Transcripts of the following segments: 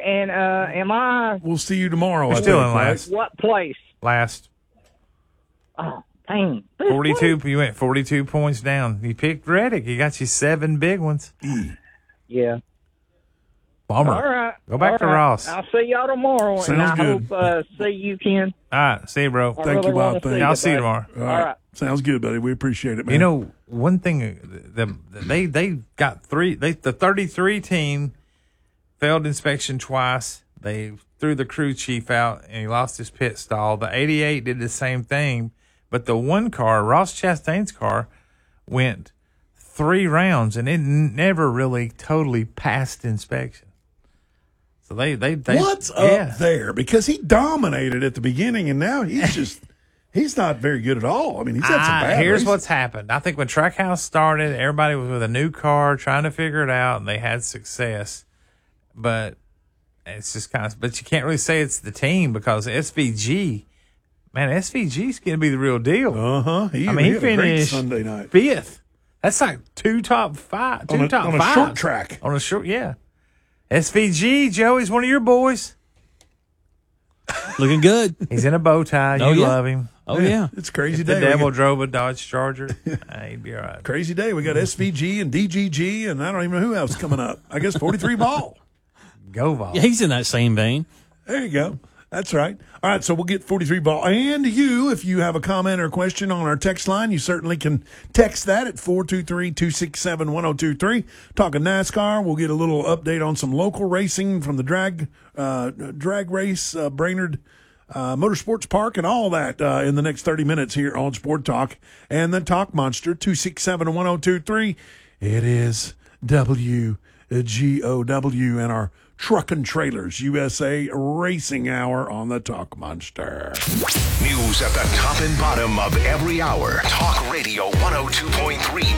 and am I? We'll see you tomorrow. We're still in last. What place? Last. Oh, dang. 42. You went 42 points down. You picked Reddick. He got you 7 big ones. Yeah. Bummer. All right. Go back to Ross. I'll see y'all tomorrow. Sounds and I good. hope see you, Ken. All right. See you, bro. Thank you, Bob. I'll see you tomorrow. All right. Sounds good, buddy. We appreciate it, man. You know, one thing, they got three. The 33 team failed inspection twice. They threw the crew chief out, and he lost his pit stall. The 88 did the same thing, but the one car, Ross Chastain's car, went 3 rounds, and it never really totally passed inspection. So they what's up there? Because he dominated at the beginning, and now he's just he's not very good at all. I mean, he's had some bad Here's races. what's happened. I think when Trackhouse started, everybody was with a new car trying to figure it out, and they had success. But it's just kind of, but you can't really say it's the team because SVG, man, SVG's going to be the real deal. He he had a great finished Sunday night. 5th. That's like 2 top 5. On a short track. On a short, yeah. SVG, Joey's one of your boys. Looking good. He's in a bow tie. Oh, You yeah. love him. Oh, yeah. It's a crazy If day. the devil drove a Dodge Charger, he'd be all right. Crazy day. We got SVG and DGG, and I don't even know who else coming up. I guess 43 ball. Go Vol. Yeah, he's in that same vein. There you go. That's right. All right, so we'll get 43 ball. And you, if you have a comment or a question on our text line, you certainly can text that at 423-267-1023. Talking NASCAR, we'll get a little update on some local racing from the drag race, Brainerd Motorsports Park, and all that in the next 30 minutes here on Sport Talk. And then Talk Monster, 267-1023. It is WGOW and our Truck and Trailers USA Racing Hour on the Talk Monster. News at the top and bottom of every hour. Talk Radio 102.3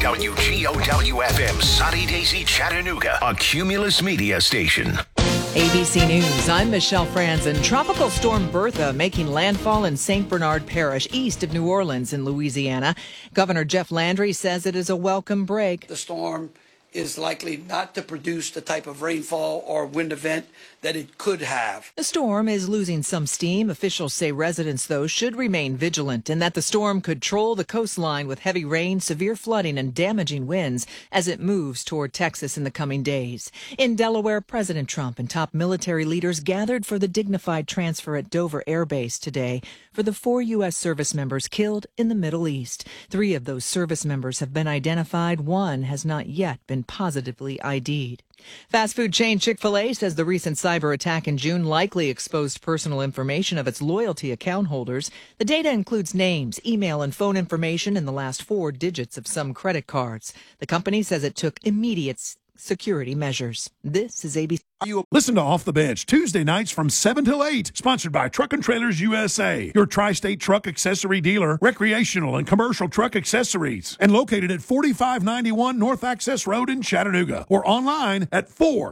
WGOW FM, Sunny Daisy, Chattanooga, a Cumulus Media station. ABC News, I'm Michelle Franzen. Tropical storm Bertha making landfall in St. Bernard Parish, east of New Orleans in Louisiana. Governor Jeff Landry says it is a welcome break. The storm is likely not to produce the type of rainfall or wind event that it could have. The storm is losing some steam. Officials say residents, though, should remain vigilant and that the storm could troll the coastline with heavy rain, severe flooding, and damaging winds as it moves toward Texas in the coming days. In Delaware, President Trump and top military leaders gathered for the dignified transfer at Dover Air Base today for the 4 U.S. service members killed in the Middle East. 3 of those service members have been identified. 1 has not yet been positively ID'd. Fast food chain Chick-fil-A says the recent cyber attack in June likely exposed personal information of its loyalty account holders. The data includes names, email, and phone information and the last 4 digits of some credit cards. The company says it took immediate security measures. This is ABC. Listen to Off the Bench Tuesday nights from 7 till 8, sponsored by Truck and Trailers USA, your tri-state truck accessory dealer, recreational and commercial truck accessories, and located at 4591 North Access Road in Chattanooga, or online at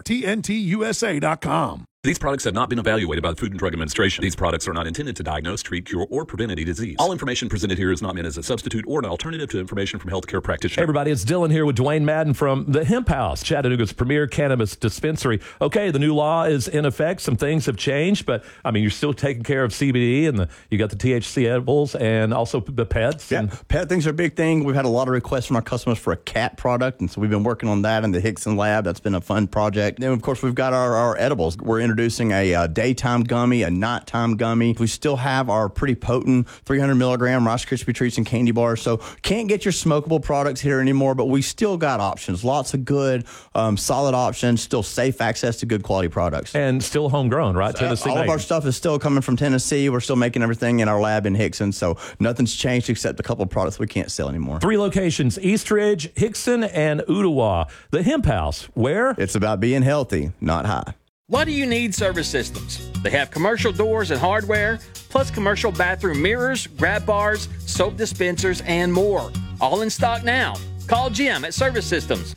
4tntusa.com. These products have not been evaluated by the Food and Drug Administration. These products are not intended to diagnose, treat, cure, or prevent any disease. All information presented here is not meant as a substitute or an alternative to information from healthcare practitioners. Hey everybody, it's Dylan here with Dwayne Madden from the Hemp House, Chattanooga's premier cannabis dispensary. Okay, the new law is in effect. Some things have changed, but I mean, you're still taking care of CBD, and you got the THC edibles and also the pets. Yeah, pet things are a big thing. We've had a lot of requests from our customers for a cat product, and so we've been working on that in the Hickson lab. That's been a fun project. Then, of course, we've got our edibles. We're introducing a daytime gummy, a nighttime gummy. We still have our pretty potent 300 milligram Rice Krispie treats and candy bars. So can't get your smokable products here anymore, but we still got options. Lots of good, solid options. Still safe access to good quality products. And still homegrown, right? Tennessee all made. of our stuff is still coming from Tennessee. We're still making everything in our lab in Hickson. So nothing's changed except a couple of products we can't sell anymore. 3 locations, Eastridge, Hickson, and Ottawa. The Hemp House, where? It's about being healthy, not high. Why do you need Service Systems? They have commercial doors and hardware, plus commercial bathroom mirrors, grab bars, soap dispensers, and more. All in stock now. Call Jim at Service Systems,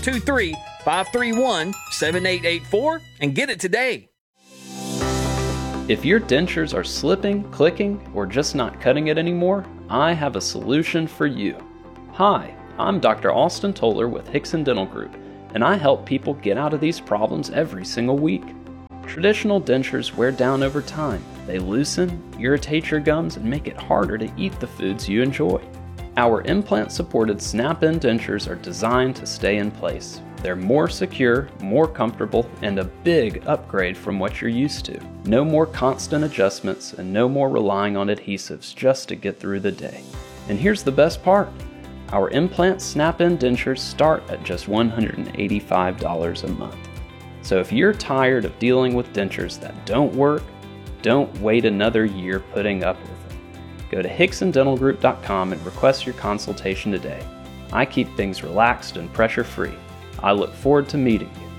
423-531-7884, and get it today. If your dentures are slipping, clicking, or just not cutting it anymore, I have a solution for you. Hi, I'm Dr. Austin Toller with Hickson Dental Group, and I help people get out of these problems every single week. Traditional dentures wear down over time. They loosen, irritate your gums, and make it harder to eat the foods you enjoy. Our implant-supported snap-in dentures are designed to stay in place. They're more secure, more comfortable, and a big upgrade from what you're used to. No more constant adjustments and no more relying on adhesives just to get through the day. And here's the best part. Our implant snap-in dentures start at just $185 a month. So if you're tired of dealing with dentures that don't work, don't wait another year putting up with them. Go to HicksonDentalGroup.com and request your consultation today. I keep things relaxed and pressure-free. I look forward to meeting you.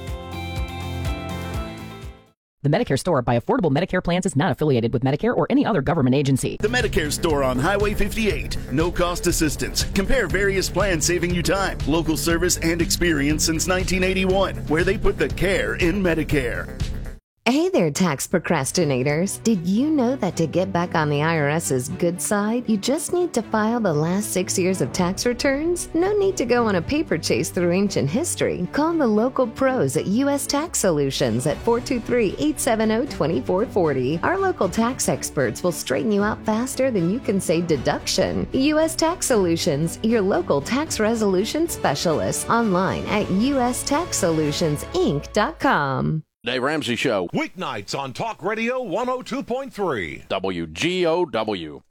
The Medicare Store by Affordable Medicare Plans is not affiliated with Medicare or any other government agency. The Medicare Store on Highway 58. No cost assistance. Compare various plans saving you time, local service, and experience since 1981, where they put the care in Medicare. Hey there, tax procrastinators. Did you know that to get back on the IRS's good side, you just need to file the last 6 years of tax returns? No need to go on a paper chase through ancient history. Call the local pros at U.S. Tax Solutions at 423-870-2440. Our local tax experts will straighten you out faster than you can say deduction. U.S. Tax Solutions, your local tax resolution specialist. Online at USTaxSolutionsInc.com. Dave Ramsey Show. Weeknights on Talk Radio 102.3. WGOW.